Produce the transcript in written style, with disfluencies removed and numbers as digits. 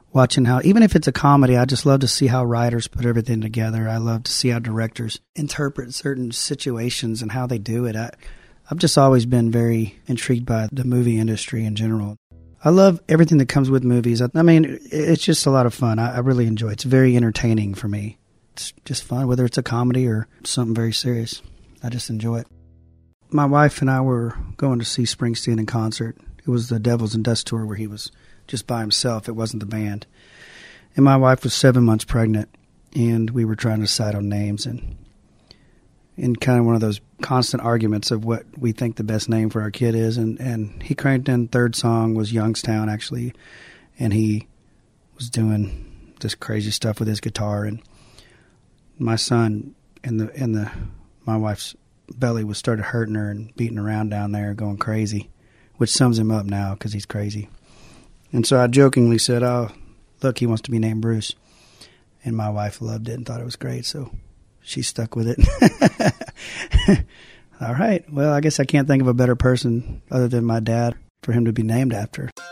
watching how, even if it's a comedy, I just love to see how writers put everything together. I love to see how directors interpret certain situations and how they do it. I've just always been very intrigued by the movie industry in general. I love everything that comes with movies. I mean, it's just a lot of fun. I really enjoy it. It's very entertaining for me. It's just fun, whether it's a comedy or something very serious. I just enjoy it. My wife and I were going to see Springsteen in concert. It was the Devils and Dust tour where he was just by himself. It wasn't the band. And my wife was 7 months pregnant, and we were trying to decide on names and kind of one of those constant arguments of what we think the best name for our kid is. And he cranked in, third song was Youngstown, actually, and he was doing this crazy stuff with his guitar. And my son in my wife's belly was started hurting her and beating around down there, going crazy, which sums him up now because he's crazy. And so I jokingly said, "Oh, look, he wants to be named Bruce." And my wife loved it and thought it was great, so she stuck with it. All right. Well, I guess I can't think of a better person other than my dad for him to be named after.